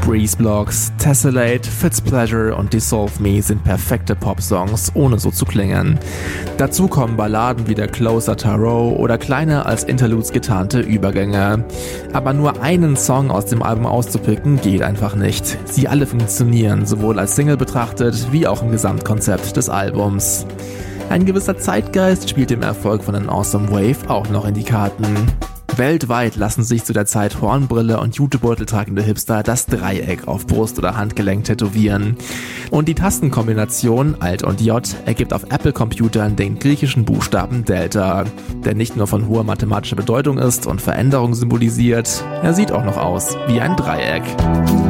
Freeze Blocks, Tessellate, Fitzpleasure und Dissolve Me sind perfekte Popsongs, ohne so zu klingen. Dazu kommen Balladen wie der Closer Tarot oder kleine als Interludes getarnte Übergänge. Aber nur einen Song aus dem Album auszupicken geht einfach nicht. Sie alle funktionieren, sowohl als Single betrachtet, wie auch im Gesamtkonzept des Albums. Ein gewisser Zeitgeist spielt dem Erfolg von An Awesome Wave auch noch in die Karten. Weltweit lassen sich zu der Zeit Hornbrille und Jutebeutel tragende Hipster das Dreieck auf Brust oder Handgelenk tätowieren. Und die Tastenkombination Alt und J ergibt auf Apple-Computern den griechischen Buchstaben Delta, der nicht nur von hoher mathematischer Bedeutung ist und Veränderung symbolisiert, er sieht auch noch aus wie ein Dreieck.